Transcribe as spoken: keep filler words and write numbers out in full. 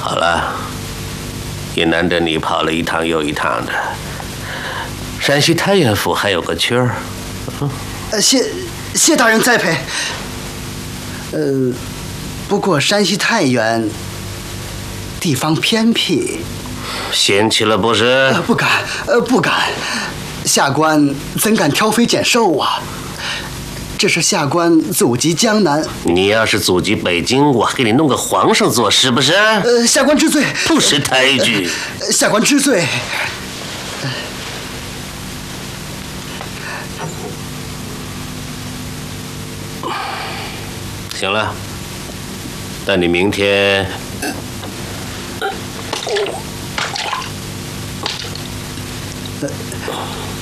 好了，也难得你跑了一趟又一趟的。山西太原府还有个缺儿。嗯、 呃，谢谢大人栽培。呃，不过山西太原地方偏僻， 嫌弃了不是？ 呃，不敢，呃，不敢。下官怎敢挑肥拣瘦啊？这是下官祖籍江南。 你要是祖籍北京，我还给你弄个皇上做，是不是？ 呃，下官知罪。 不识抬举。 呃、下官知罪。 行了，但你明天呃